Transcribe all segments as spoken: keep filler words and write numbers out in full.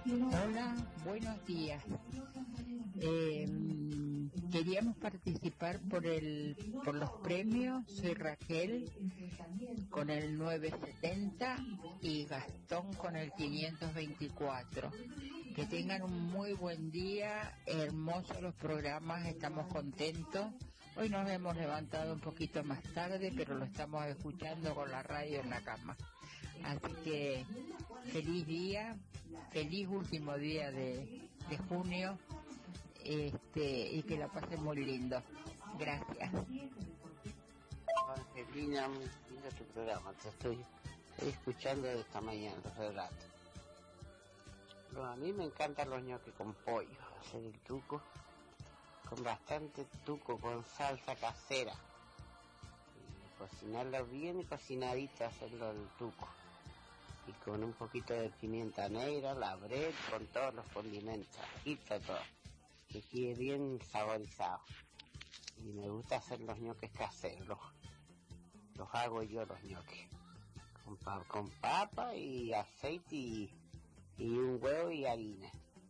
Hola, buenos días. Eh, queríamos participar por el por los premios. Soy Raquel con el novecientos setenta y Gastón con el quinientos veinticuatro. Que tengan un muy buen día, hermosos los programas, estamos contentos. Hoy nos hemos levantado un poquito más tarde, pero lo estamos escuchando con la radio en la cama. Así que feliz día, feliz último día de, de junio, este, y que la pasen muy lindo. Gracias. Angelina, muy lindo tu programa, te estoy, estoy escuchando de esta mañana, los relatos. Bueno, a mí me encantan los ñoquis con pollo, hacer el tuco, con bastante tuco, con salsa casera. Y cocinarlo bien cocinadito, hacerlo el tuco. Y con un poquito de pimienta negra, la bret, con todos los condimentos, y todo, que quede bien saborizado. Y me gusta hacer los ñoques caseros, los, los hago yo los ñoques, con, pa, con papa y aceite y, y un huevo y harina,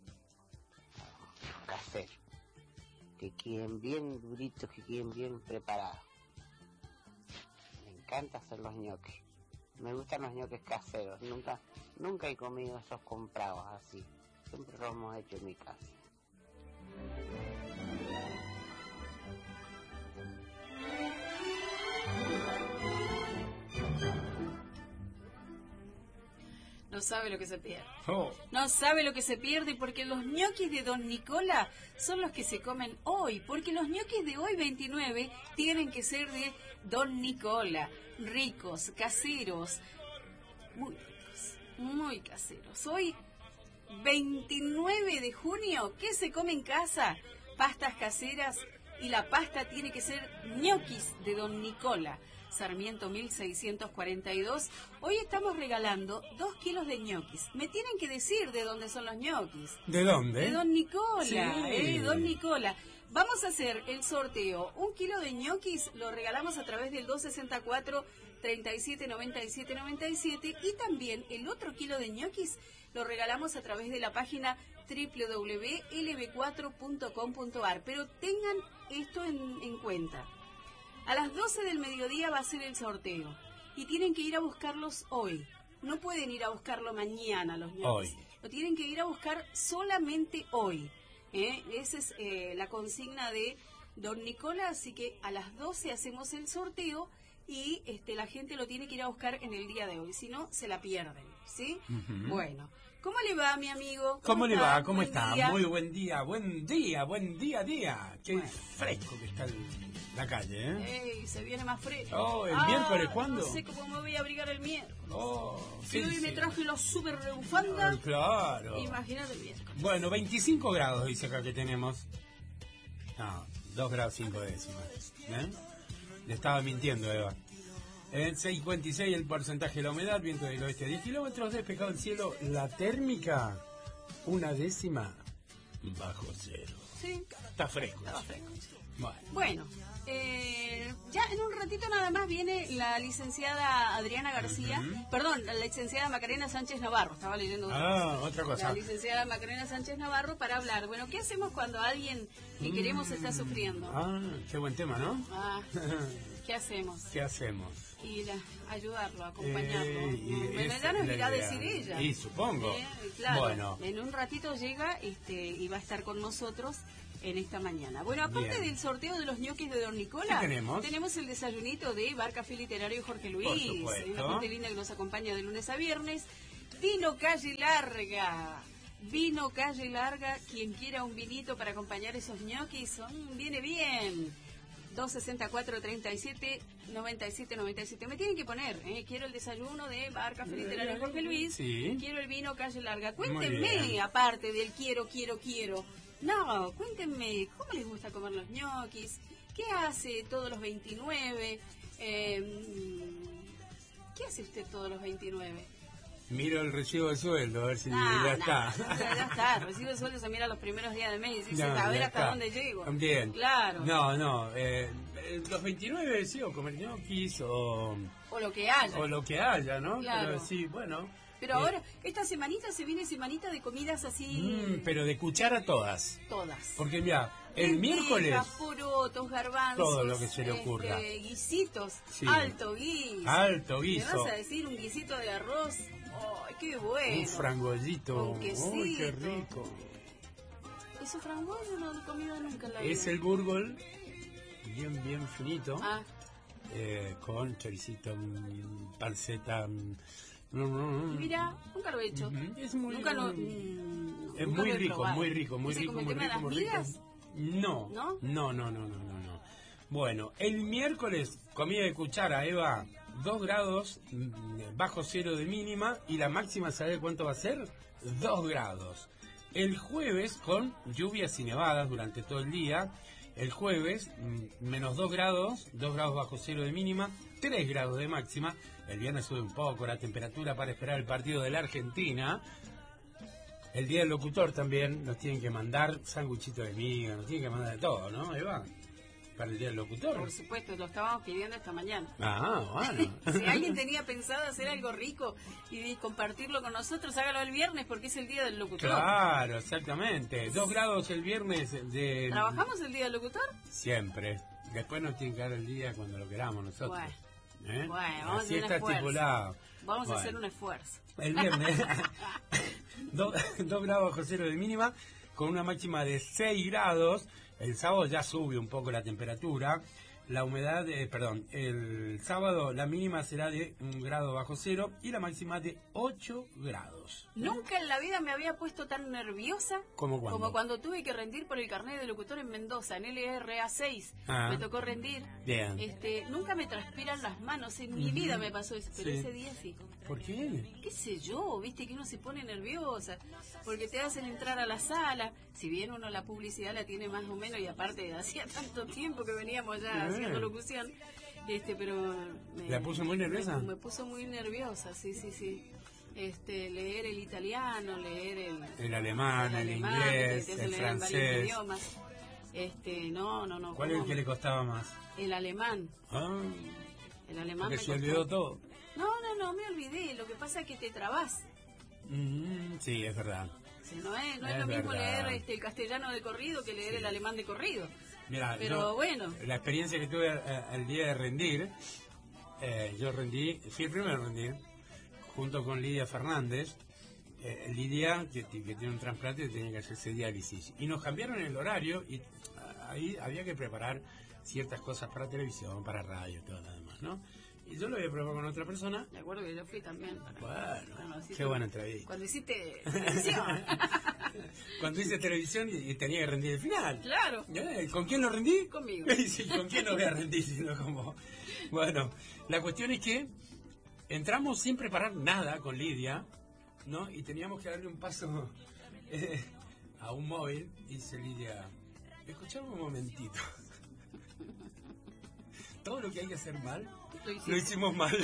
los caseros, que queden bien duritos, que queden bien preparados. Me encanta hacer los ñoques. Me gustan los ñoques caseros, nunca nunca he comido esos comprados así, siempre los hemos hecho en mi casa. No sabe lo que se pierde. Oh. No sabe lo que se pierde porque los ñoquis de Don Nicola son los que se comen hoy. Porque los ñoquis de hoy, veintinueve, tienen que ser de Don Nicola. Ricos, caseros, muy ricos, muy caseros. Hoy, veintinueve de junio, ¿qué se come en casa? Pastas caseras, y la pasta tiene que ser ñoquis de Don Nicola. Sarmiento mil seiscientos cuarenta y dos. Hoy estamos regalando dos kilos de ñoquis. Me tienen que decir de dónde son los ñoquis. ¿De dónde? De Don Nicola, Sí. eh, Don Nicola. Vamos a hacer el sorteo. Un kilo de ñoquis lo regalamos a través del dos sesenta y cuatro, treinta y siete noventa y siete noventa y siete, y también el otro kilo de ñoquis lo regalamos a través de la página doble u doble u doble u punto l b cuatro punto com punto a r. Pero tengan esto en, en cuenta. A las doce del mediodía va a ser el sorteo y tienen que ir a buscarlos hoy. No pueden ir a buscarlo mañana los ñoquis. Hoy. Lo tienen que ir a buscar solamente hoy. ¿eh? Esa es eh, la consigna de Don Nicola, así que a las doce hacemos el sorteo y este la gente lo tiene que ir a buscar en el día de hoy, si no se la pierden, ¿sí? Uh-huh. Bueno, ¿cómo le va, mi amigo? ¿Cómo, ¿Cómo le está? va? ¿Cómo Buen está? día. Muy buen día, buen día, buen día, día. Qué Bueno. fresco que está el, la calle, ¿eh? Ey, se viene más fresco. Oh, ¿el ah, miércoles cuándo? No sé cómo me voy a abrigar el miércoles. Oh, Si sí, hoy me sí. traje los super rebufandas, Ah, claro. imagínate el miércoles. Bueno, veinticinco grados dice acá que tenemos. No, dos grados cinco décimas. ¿Eh? Le estaba mintiendo, Eva. En seis cincuenta y seis el porcentaje de la humedad, viento del oeste a diez kilómetros, despejado el cielo, la térmica, una décima bajo cero. Sí, Está fresco. estaba fresco. Bueno. Bueno, eh, ya en un ratito nada más viene la licenciada Adriana García, Uh-huh. perdón, la licenciada Macarena Sánchez Navarro, estaba leyendo. Ah, otra cosa. La licenciada Macarena Sánchez Navarro para hablar. Bueno, ¿qué hacemos cuando alguien que Mm. queremos está sufriendo? Ah, qué buen tema, ¿no? Ah, ¿qué hacemos? ¿Qué hacemos? Ir a ayudarlo, acompañarlo. Eh, y Bueno, esa ya nos es la irá a idea. decir ella. Y supongo. Eh, claro, Bueno. en un ratito llega este y va a estar con nosotros en esta mañana. Bueno, aparte Bien. del sorteo de los ñoquis de Don Nicola, ¿Qué tenemos? tenemos el desayunito de Bar Café Literario Jorge Luis. Por supuesto. Una gente linda que nos acompaña de lunes a viernes. Vino Calle Larga. Vino Calle Larga, quien quiera un vinito para acompañar esos ñoquis, mm, viene bien. dos sesenta y cuatro, treinta y siete, noventa y siete, noventa y siete. Me tienen que poner, ¿eh? Quiero el desayuno de Bar Café Literario Jorge Luis. Sí. Quiero el vino Calle Larga. Muy Cuéntenme, bien. aparte del quiero, quiero, quiero. No, cuéntenme, ¿cómo les gusta comer los ñoquis? ¿Qué hace todos los veintinueve? Eh, ¿Qué hace usted todos los veintinueve? Miro el recibo de sueldo, a ver si Nah, ya nah, está. Ya, ya está, recibe el sueldo, se mira los primeros días del mes y dice, No, a ver ya hasta está. dónde llego. Bien. Claro. No, no. Eh, eh, los veintinueve decido comer ñoquis o, O lo que haya. o lo que haya, ¿no? Claro. Pero sí, bueno, Pero Eh, ahora, esta semanita se viene semanita de comidas así... mm, pero de cuchara todas. Todas. Porque mira, el Lentejas, miércoles... porotos, garbanzos, Todo lo que se le ocurra. este, guisitos, Sí. alto guiso. Alto ¿Me guiso. vas a decir un guisito de arroz? ¡Ay, qué bueno! Un frangollito. Con quesito. Uy, qué rico. Eso frangollo no lo he comido nunca en la Es vida. el burgol, bien, bien finito, Ah, eh, con choricito, mm, panceta. mm, mm, mm, mira, nunca lo he hecho. Ujú, es muy, Nunca lo... mm, mm, es nunca muy lo he rico, probado. muy rico, muy Ese rico, como el muy tema de rico, las muy rico. migas. No, ¿No? no, no, no, no, no, no. Bueno, el miércoles, comida de cuchara, Eva, dos grados mm, bajo cero de mínima y la máxima, ¿sabe cuánto va a ser? dos grados. El jueves, con lluvias y nevadas durante todo el día, el jueves, mm, menos dos grados, dos grados bajo cero de mínima, tres grados de máxima. El viernes sube un poco la temperatura para esperar el partido de la Argentina. El día del locutor también nos tienen que mandar sanguchito de miga, nos tienen que mandar de todo, ¿no, Eva? Para el día del locutor. Por supuesto, lo estábamos pidiendo esta mañana. Ah, bueno. Si alguien tenía pensado hacer algo rico y compartirlo con nosotros, hágalo el viernes porque es el día del locutor. Claro, exactamente. Dos grados el viernes de... ¿Trabajamos el día del locutor? Siempre. Después nos tienen que dar el día cuando lo queramos nosotros. Bueno. ¿Eh? Bueno, vamos a Así hacer un está esfuerzo. estipulado. Vamos Bueno. a hacer un esfuerzo. El viernes, dos grados bajo cero de mínima, con una máxima de seis grados. El sábado ya sube un poco la temperatura. La humedad, eh, perdón, el sábado la mínima será de un grado bajo cero y la máxima de ocho grados. Nunca en la vida me había puesto tan nerviosa ¿Cómo cuándo? como cuando tuve que rendir por el carnet de locutor en Mendoza, en L R A seis. Ah. Me tocó rendir. Bien. Este, nunca me transpiran las manos, en mi Ujú. vida me pasó eso, pero Sí. ese día sí. ¿Por qué? ¿Qué sé yo? Viste que uno se pone nerviosa porque te hacen entrar a la sala. Si bien uno la publicidad la tiene más o menos y aparte hacía tanto tiempo que veníamos ya Sí. haciendo locución, este, pero me, ¿La puso muy nerviosa? Me, me puso muy nerviosa, sí, sí, sí. Este, leer el italiano, leer el, El alemán, el, alemán, inglés, que te hacen el leer en varios francés. idiomas. Este, no, no, no. ¿Cuál es el ¿cómo? que le costaba más? El alemán. Ah, El alemán porque me se costó. olvidó todo. No, no, no, me olvidé. Lo que pasa es que te trabás. Mm, sí, es verdad. Sí, no es, no es, Es lo mismo verdad. leer este, el castellano de corrido que leer Sí. el alemán de corrido. Mira, Pero yo- bueno. la experiencia que tuve eh, el día de rendir, eh, yo rendí, fui el primero a rendir, junto con Lidia Fernández. Eh, Lidia, que, que tiene un trasplante, tenía que hacerse diálisis. Y nos cambiaron el horario y ah, ahí había que preparar ciertas cosas para televisión, para radio y todo lo demás, ¿no? Y yo lo había preparado con otra persona. De acuerdo que yo fui también. Bueno, Cuando hiciste- qué buena entrevista. Cuando hiciste televisión. Cuando hice televisión y, y tenía que rendir el final. Claro. Eh, ¿Con quién lo rendí? Conmigo. Sí, ¿con quién lo voy a rendir? Sino como... Bueno, la cuestión es que entramos sin preparar nada con Lidia, ¿no? Y teníamos que darle un paso eh, a un móvil. Y dice Lidia, escuchame un momentito. Todo lo que hay que hacer mal, Lo hiciste. lo hicimos mal.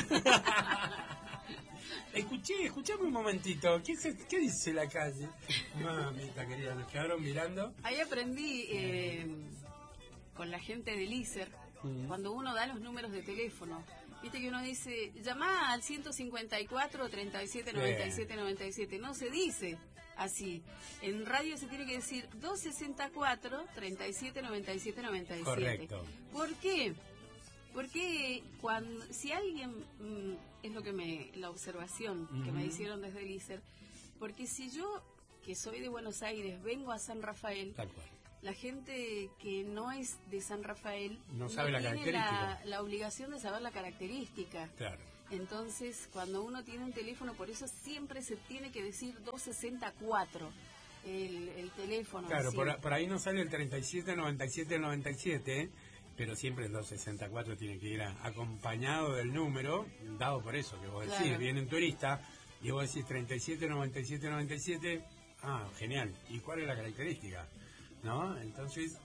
Escuché, escuchame un momentito. ¿Qué, se- qué dice la calle? Mamita querida, nos quedaron mirando. Ahí aprendí eh, con la gente del I S E R, Mm. cuando uno da los números de teléfono. Viste que uno dice, llama al ciento cincuenta y cuatro, treinta y siete, noventa y siete, noventa y siete. No se dice así. En radio se tiene que decir doscientos sesenta y cuatro, treinta y siete, noventa y siete, noventa y siete. Correcto. ¿Por qué? Porque cuando, si alguien, mm, es lo que me, la observación que me Ujú. hicieron desde el I S E R, porque si yo, que soy de Buenos Aires, vengo a San Rafael, Tal cual. la gente que no es de San Rafael No sabe la tiene característica. la, la obligación de saber la característica. Claro. Entonces, cuando uno tiene un teléfono, por eso siempre se tiene que decir doscientos sesenta y cuatro, el, el teléfono. Claro, sí. por, por ahí no sale el treinta y siete, noventa y siete, noventa y siete, pero siempre el doscientos sesenta y cuatro tiene que ir a- acompañado del número, dado por eso que vos decís, Claro. viene un turista y vos decís treinta y siete, noventa y siete, noventa y siete, ah, genial. ¿Y cuál es la característica? ¿No? Entonces,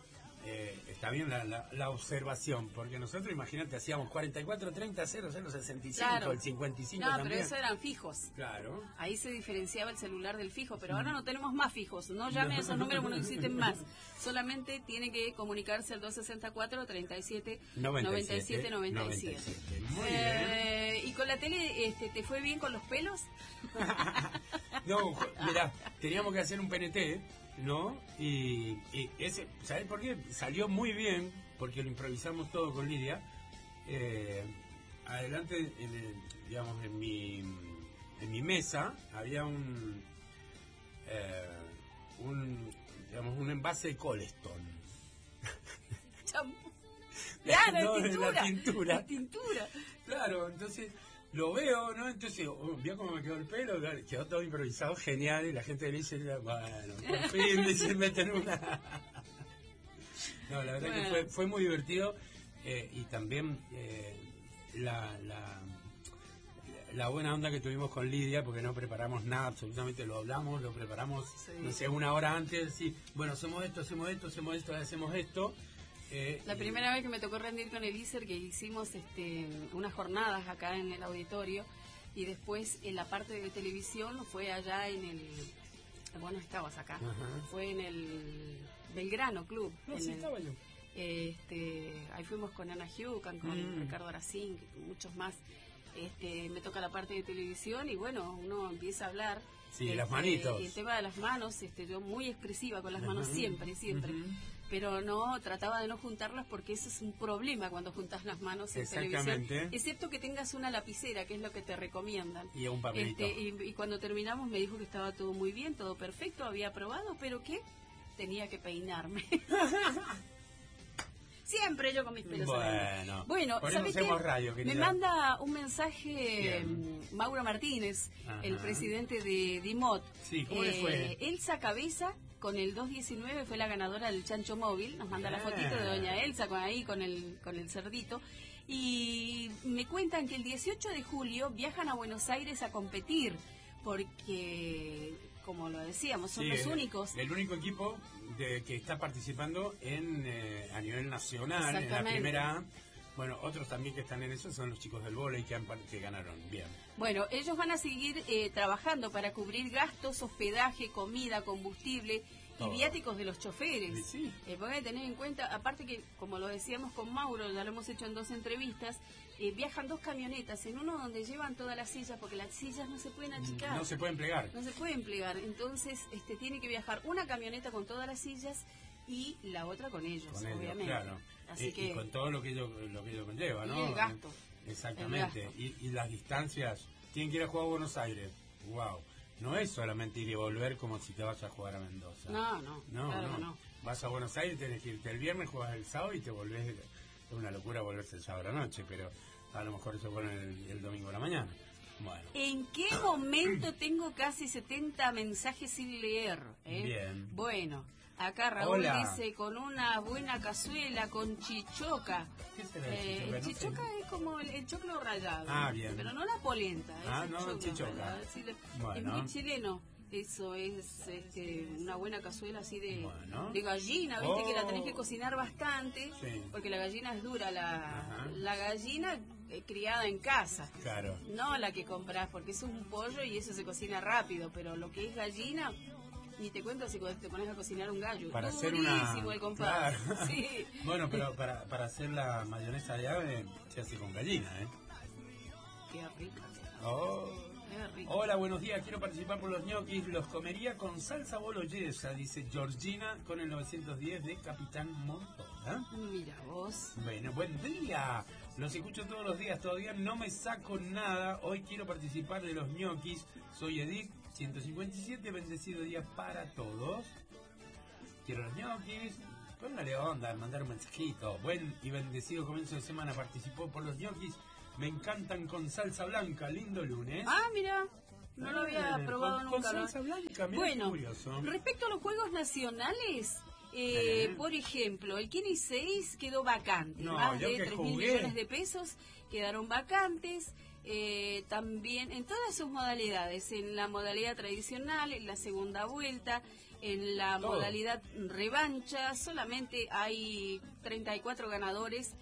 eh, está bien la, la, la observación, porque nosotros, imagínate, hacíamos cuarenta y cuatro treinta cero cero sesenta y cinco, Claro. el cincuenta y cinco No, también. pero eso eran fijos. Claro. Ahí se diferenciaba el celular del fijo, pero ahora no tenemos más fijos. No llamen a esos números, no existen más. Solamente tiene que comunicarse al dos sesenta y cuatro, treinta y siete, noventa y siete, noventa y siete. Muy Eh, bien. ¿Y con la tele este, te fue bien con los pelos? No, mira, teníamos que hacer un P N T, ¿no? Y, y ese, ¿sabes por qué? Salió muy bien, porque lo improvisamos todo con Lidia. Eh, adelante, en el- digamos, en mi, en mi mesa había un, eh, un, digamos, un envase de Coleston. Cham- Claro, No, es de tintura. la tintura. Es tintura. Claro, entonces lo veo, ¿no? Entonces, oh, vio cómo me quedó el pelo, quedó todo improvisado, genial, y la gente le dice, bueno, por fin dice, meten una. No, la verdad Bueno. que fue, fue muy divertido, eh, y también eh, la, la, la buena onda que tuvimos con Lidia, porque no preparamos nada, absolutamente lo hablamos, lo preparamos, Sí. no sé, una hora antes, y bueno, hacemos esto, hacemos esto, hacemos esto, hacemos esto. eh, La y- primera vez que me tocó rendir con el I S E R, que hicimos este, unas jornadas acá en el auditorio, y después en la parte de televisión fue allá en el... Bueno, estabas acá. Ajá. Fue en el Belgrano Club. No, en sí el- estaba yo. Este, ahí fuimos con Ana Hucan, con Mm. Ricardo Aracín, con muchos más. Este, me toca la parte de televisión y bueno, uno empieza a hablar. Sí, Este, las manitos. y el tema de las manos, este, yo muy expresiva con las manos Ujú. siempre, siempre. Ujú. Pero no, trataba de no juntarlas porque eso es un problema cuando juntas las manos en Exactamente. televisión. Excepto que tengas una lapicera, que es lo que te recomiendan. Y un papelito. Este, y, y cuando terminamos me dijo que estaba todo muy bien, todo perfecto, había aprobado, pero que tenía que peinarme. Siempre yo con mis pelos adentro. Bueno, Bueno, por eso ¿sabe hacemos qué? radio, Me querida. manda un mensaje Bien. mm, Mauro Martínez, Ajá. el presidente de DIMOT. Sí, ¿cómo le fue? Elsa Cabeza, con el dos diecinueve, fue la ganadora del Chancho Móvil. Nos manda la Bien. fotito de doña Elsa con ahí con el, con el cerdito. Y me cuentan que el dieciocho de julio viajan a Buenos Aires a competir, porque, como lo decíamos, son Sí, los el- únicos. El único equipo de, que está participando en eh, a nivel nacional, en la Exactamente. primera A. Bueno, otros también que están en eso son los chicos del vóley que, han, par- que ganaron. Bien. Bueno, ellos van a seguir eh, trabajando para cubrir gastos, hospedaje, comida, combustible y Todo. viáticos de los choferes. Sí, sí. Eh, porque hay que tener en cuenta, aparte que, como lo decíamos con Mauro, ya lo hemos hecho en dos entrevistas, eh, viajan dos camionetas, en uno donde llevan todas las sillas, porque las sillas no se pueden achicar. No se pueden plegar. No se pueden plegar, entonces este tiene que viajar una camioneta con todas las sillas y la otra con ellos, Con ellos, obviamente. claro. Así Eh, que y con todo lo que ello, lo que ello conlleva, y ¿no? el gasto. Exactamente. El gasto. Y, y las distancias. Tienen que ir a jugar a Buenos Aires. Wow. No es solamente ir y volver como si te vas a jugar a Mendoza. no, no, No, claro no. que no. Vas a Buenos Aires, tenés que irte el viernes, jugás el sábado y te volvés. Es una locura volverse el sábado a la noche, pero a lo mejor se pone el, el domingo a la mañana. Bueno. ¿En qué momento tengo casi setenta mensajes sin leer? eh? Bien. Bueno, acá Raúl Hola. dice con una buena cazuela, con chichoca. ¿Qué será el Eh, chichoca? el No sé. chichoca es como el, el choclo rallado. Ah, bien. Pero no la polenta. es Ah, el no, choclo chichoca. rallado, es decir, Bueno. Es muy chileno. Eso es este, una buena cazuela así de, Bueno. de gallina, viste Oh. que la tenés que cocinar bastante, Sí. porque la gallina es dura, la, Ajá. la gallina eh, criada en casa. Claro. No la que compras, porque eso es un pollo y eso se cocina rápido, pero lo que es gallina, ni te cuento si cuando te pones a cocinar un gallo. Para hacer Durísimo una. el compadre. Claro. Sí. Bueno, pero para, para hacer la mayonesa de ave se hace con gallina, ¿eh? Qué rica, Oh. qué rica. Hola, buenos días. Quiero participar por los ñoquis. Los comería con salsa boloñesa, dice Georgina, con el novecientos diez de Capitán Montoya. Mira vos. Bueno, buen día. Los escucho todos los días. Todavía no me saco nada. Hoy quiero participar de los ñoquis. Soy Edith, ciento cincuenta y siete. Bendecido día para todos. Quiero los ñoquis. Póngale onda, mandar un mensajito. Buen y bendecido comienzo de semana. Participó por los ñoquis. Me encantan con salsa blanca. Lindo lunes. Ah, mira. No lo había Eh, probado con, nunca. Con ¿no? salsa blanca, mira Bueno, qué curioso. respecto a los juegos nacionales, eh, Sí. por ejemplo, el Kini seis quedó vacante. No, Más yo de que tres mil jugué. millones de pesos quedaron vacantes. eh, también en todas sus modalidades, en la modalidad tradicional, en la segunda vuelta, en la Todo. modalidad revancha. Solamente hay treinta y cuatro ganadores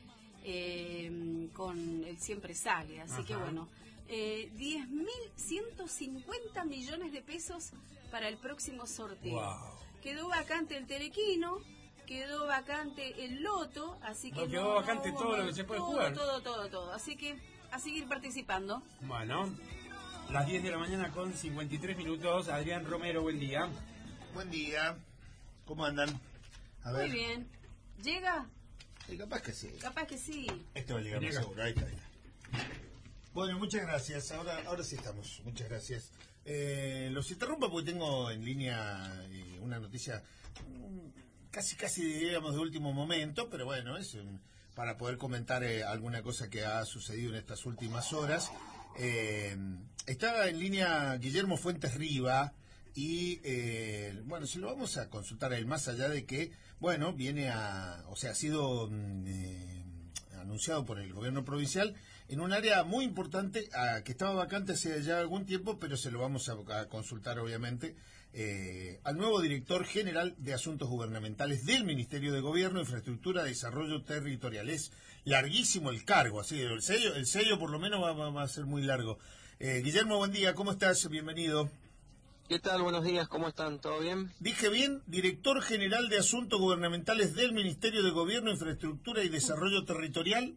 eh, con el Siempre Sale, así Ajá. que bueno, eh, diez mil ciento cincuenta millones de pesos para el próximo sorteo. Wow. Quedó vacante el telequino, quedó vacante el loto, así que No, quedó no, vacante no, todo lo que se puede todo, jugar. Todo, todo, todo. Así que a seguir participando. Bueno, las diez de la mañana con cincuenta y tres minutos. Adrián Romero, buen día. Buen día. ¿Cómo andan? A ver. Muy bien. ¿Llega? Sí, capaz que sí. Capaz que sí. Esto va a llegar más Llega. seguro. Ahí está, ahí está. Bueno, muchas gracias. Ahora, ahora sí estamos. Muchas gracias. Eh, los interrumpo porque tengo en línea eh, una noticia mm, casi, casi digamos de último momento, pero bueno, es um, para poder comentar eh, alguna cosa que ha sucedido en estas últimas horas. Eh, estaba en línea Guillermo Fuentes Riva. Y eh, bueno, se lo vamos a consultar a él, más allá de que, bueno, viene a, o sea, ha sido mm, eh, anunciado por el gobierno provincial en un área muy importante a, que estaba vacante hace ya algún tiempo, pero se lo vamos a, a consultar, obviamente, eh, al nuevo director general de Asuntos Gubernamentales del Ministerio de Gobierno, Infraestructura, Desarrollo Territorial. Es larguísimo el cargo, así el sello, el sello por lo menos va, va, va a ser muy largo. Eh, Guillermo, buen día, ¿cómo estás? Bienvenido. ¿Qué tal? Buenos días, ¿cómo están? ¿Todo bien? Dije bien, director general de Asuntos Gubernamentales del Ministerio de Gobierno, Infraestructura y Desarrollo Territorial.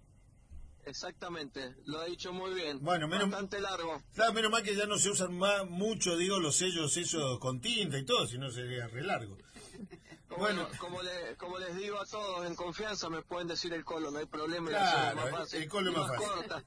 Exactamente, lo ha dicho muy bien. Bueno, menos, bastante largo. Claro, menos mal que ya no se usan más mucho, digo, los sellos esos con tinta y todo, si no sería re largo. Como, Bueno. como, le- como les digo a todos en confianza, me pueden decir el colo, no hay problema. Claro, la el- más fácil, el colo y es más fácil. corta.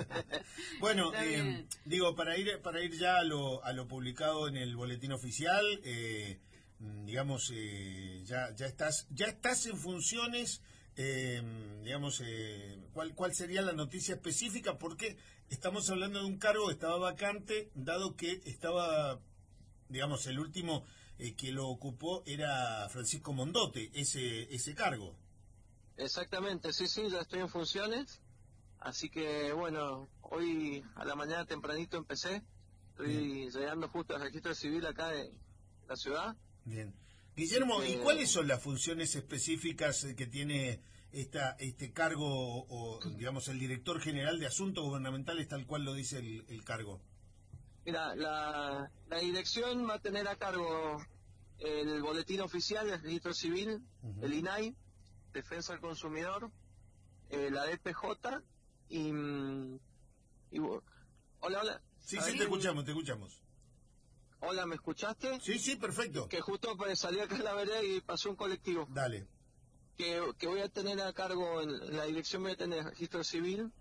Bueno, Está eh, bien. digo, para ir para ir ya a lo, a lo publicado en el boletín oficial, eh, mm, digamos, eh, ya ya estás ya estás en funciones, eh, digamos, eh, ¿cuál, ¿cuál sería la noticia específica? Porque estamos hablando de un cargo que estaba vacante, dado que estaba, digamos, el último eh, que lo ocupó era Francisco Mondote, ese ese cargo. Exactamente, sí, sí, ya estoy en funciones. Así que, bueno, hoy a la mañana tempranito empecé. Estoy llegando justo al registro civil acá de la ciudad. Bien. Guillermo, ¿y Eh, cuáles son las funciones específicas eh, que tiene esta este cargo o, digamos, el director general de Asuntos Gubernamentales, tal cual lo dice el, el cargo? Mira, la, la dirección va a tener a cargo el boletín oficial del registro civil, Ujú. el I N A I, Defensa del Consumidor, eh, la D P J y... mm, y bu- hola, hola. Sí, ¿Sabés sí, te que- escuchamos, te escuchamos. Hola, ¿me escuchaste? Sí, sí, perfecto. Que justo pues, salí acá en la vereda y pasó un colectivo. Dale. Que, que voy a tener a cargo, en, en la dirección voy a tener el registro civil,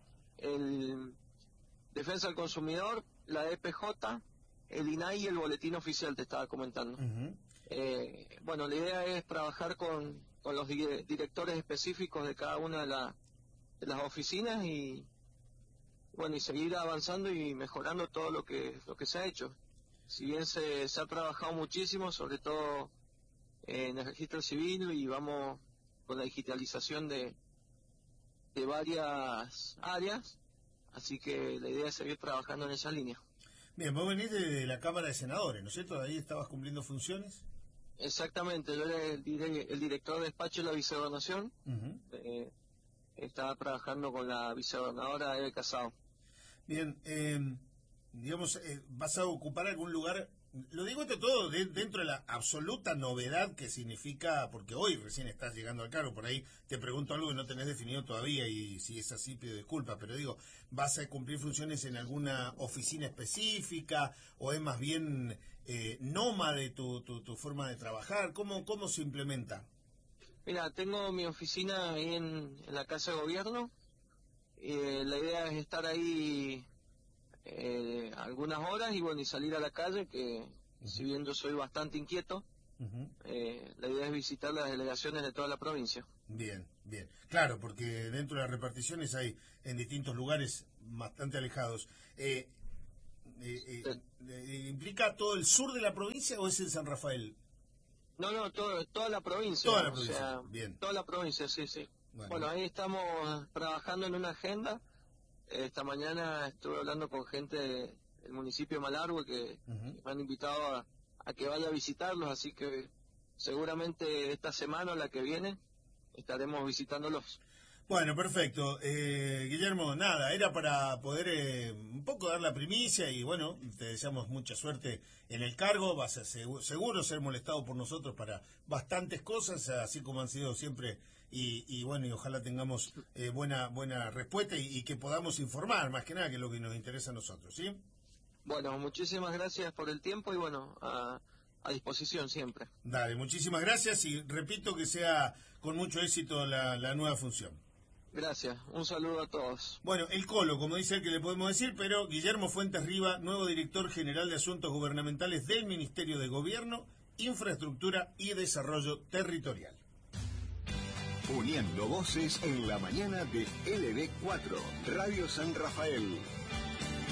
el Defensa del Consumidor, la D P J, el I N A I y el boletín oficial, te estaba comentando. Ujú. Eh, bueno, la idea es trabajar con, con los di- directores específicos de cada una de, la- de las oficinas y bueno y seguir avanzando y mejorando todo lo que lo que se ha hecho. Si bien se, se ha trabajado muchísimo, sobre todo en el registro civil y vamos con la digitalización de, de varias áreas, así que la idea es seguir trabajando en esa línea. Bien, vos venís de la Cámara de Senadores, ¿no es cierto? ¿Ahí estabas cumpliendo funciones? Exactamente, yo era el, dire- el director de despacho de la vicegobernación. Ujú. Eh, estaba trabajando con la vicegobernadora Eve Casado. Bien, eh, digamos, eh, ¿vas a ocupar algún lugar? Lo digo esto todo de- dentro de la absoluta novedad que significa, porque hoy recién estás llegando al cargo, por ahí te pregunto algo que no tenés definido todavía y si es así pido disculpas, pero digo, ¿vas a cumplir funciones en alguna oficina específica o es más bien eh, nómade tu, tu, tu forma de trabajar? ¿Cómo, cómo se implementa? Mira, tengo mi oficina ahí en, en la Casa de Gobierno. Eh, la idea es estar ahí eh, algunas horas y bueno y salir a la calle, que si bien yo soy bastante inquieto, Ujú. eh, la idea es visitar las delegaciones de toda la provincia. Bien, bien. Claro, porque dentro de las reparticiones hay en distintos lugares bastante alejados. Eh, eh, eh, eh, ¿Implica todo el sur de la provincia o es en San Rafael? No, no, todo, toda la provincia. Toda la o provincia, sea, bien. toda la provincia, sí, sí. Bueno. Bueno, ahí estamos trabajando en una agenda esta mañana estuve hablando con gente del municipio de Malargüe que uh-huh. me han invitado a, a que vaya a visitarlos, así que seguramente esta semana o la que viene estaremos visitándolos. Bueno, perfecto. Eh, Guillermo, nada, era para poder eh, un poco dar la primicia y bueno, te deseamos mucha suerte en el cargo. Vas a seguro, seguro ser molestado por nosotros para bastantes cosas, así como han sido siempre. Y, y bueno, y ojalá tengamos eh, buena buena respuesta y, y que podamos informar, más que nada, que es lo que nos interesa a nosotros, ¿sí? Bueno, muchísimas gracias por el tiempo y bueno, a, a disposición siempre. Dale, muchísimas gracias y repito que sea con mucho éxito la, la nueva función. Gracias, un saludo a todos. Bueno, el Colo, como dice él que le podemos decir, pero Guillermo Fuentes Riva, nuevo director general de Asuntos Gubernamentales del Ministerio de Gobierno, Infraestructura y Desarrollo Territorial. Uniendo voces en la mañana de L B cuatro, Radio San Rafael.